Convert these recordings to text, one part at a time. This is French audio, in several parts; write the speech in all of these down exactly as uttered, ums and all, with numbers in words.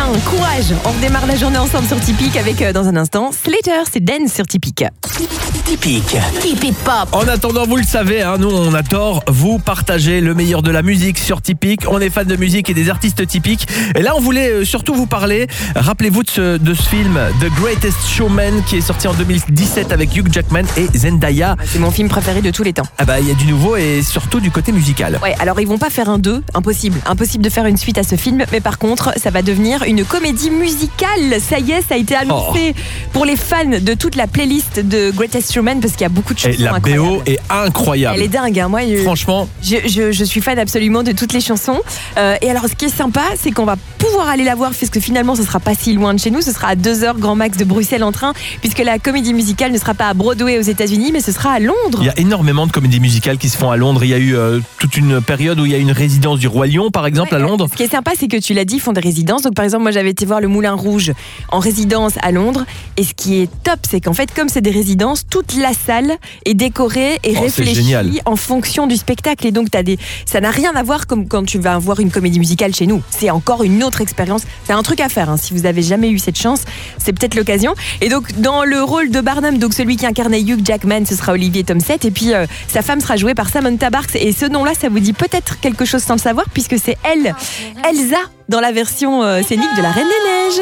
courage. On redémarre la journée ensemble sur Tipeee avec, euh, dans un instant, Slater, c'est Dance sur Tipeee. Tipeee. Tipeee Pop. En attendant, vous le savez, hein, nous on adore vous partager le meilleur de la musique sur Tipeee. On est fans de musique et des artistes typiques. Et là, on voulait euh, surtout vous parler. Rappelez-vous de ce, de ce film The Greatest Showman qui est sorti en deux mille dix-sept avec Hugh Jackman et Zendaya. C'est mon film préféré de tous les temps. Ah bah, il y a du nouveau et surtout du côté musical. Ouais, alors ils vont pas faire un deux, impossible. Impossible de faire une suite à ce film, mais par contre, ça va devenir une comédie musicale. Ça y est, ça a été annoncé oh. pour les fans de toute la playlist de Greatest Showman parce qu'il y a beaucoup de chansons et la incroyables. B O est incroyable. Elle est dingue, hein. Moi, je, franchement, je, je, je suis fan absolument de toutes les chansons. Euh, et alors, ce qui est sympa, c'est qu'on va pouvoir aller la voir puisque finalement, ce sera pas si loin de chez nous. Ce sera à deux heures grand max de Bruxelles en train, puisque la comédie musicale ne sera pas à Broadway aux États-Unis, mais ce sera à Londres. Il y a énormément de comédies musicales qui se font à Londres. Il y a eu euh, toute une période où il y a une résidence du Roi Lion, par exemple, ouais, à Londres. Ce qui est sympa, c'est que tu l'as dit, ils font des résidences. Donc, par exemple, moi, j'avais été voir le Moulin Rouge en résidence à Londres. Et ce qui est top, c'est qu'en fait, comme c'est des résidences, toute la salle est décorée et oh, réfléchie en fonction du spectacle. Et donc, t'as des... ça n'a rien à voir comme quand tu vas voir une comédie musicale chez nous. C'est encore une autre expérience. C'est un truc à faire. Hein. Si vous avez jamais eu cette chance, c'est peut-être l'occasion. Et donc, dans le rôle de Barnum, donc celui qui incarnait Hugh Jackman, ce sera Olivier Tomset. Et puis, euh, sa femme sera jouée par Samantha Barks. Et ce nom-là, ça vous dit peut-être quelque chose sans le savoir, puisque c'est elle, Elsa, dans la version euh, scénique de La Reine des Neiges.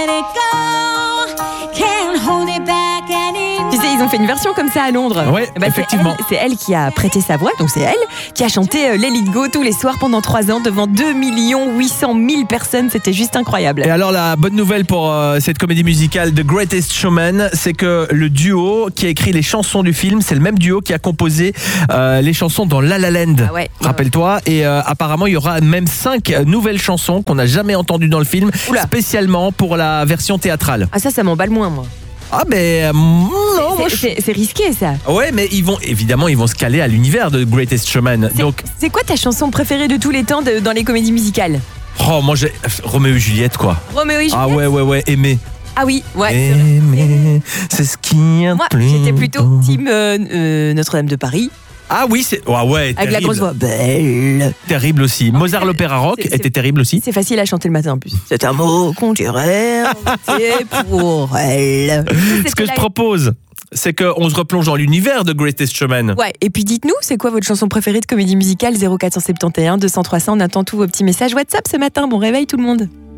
Tu sais, ils ont fait une version comme ça à Londres. Ouais, bah, effectivement. C'est elle, c'est elle qui a prêté sa voix, donc c'est elle qui a chanté euh, Let It Go tous les soirs pendant trois ans devant deux millions huit cent mille personnes. C'était juste incroyable. Et alors, la bonne nouvelle pour euh, cette comédie musicale The Greatest Showman, c'est que le duo qui a écrit les chansons du film, c'est le même duo qui a composé euh, les chansons dans La La Land. Ah ouais, rappelle-toi. Ouais. Et euh, apparemment, il y aura même cinq nouvelles chansons qu'on n'a jamais entendues dans le film, Oula. spécialement pour la version théâtrale. Ah ça, ça m'emballe moins, moi. Ah ben euh, non, c'est, moi, je... c'est, c'est risqué, ça. Ouais, mais ils vont évidemment ils vont se caler à l'univers de Greatest Showman. C'est, Donc, c'est quoi ta chanson préférée de tous les temps de, dans les comédies musicales? oh moi j'ai Roméo et Juliette quoi. Roméo et Juliette. Ah ouais ouais ouais, aimer. Ah oui, ouais. Aimer, c'est ce qui a Moi, plus j'étais plutôt team euh, euh, Notre-Dame de Paris. Ah oui, c'est oh, ouais, avec terrible. La grosse voix belle. Terrible aussi. Non, Mozart l'opéra rock c'est, était c'est, terrible aussi. C'est facile à chanter le matin en plus. C'est un mot qu'on dirait c'est pour elle. Ce que je la... propose, c'est qu'on se replonge dans l'univers de Greatest Showman. Ouais, et puis dites-nous, c'est quoi votre chanson préférée de comédie musicale? Zéro quatre cent soixante et onze deux cents trois cents. On attend tous vos petits messages WhatsApp ce matin. Bon réveil tout le monde.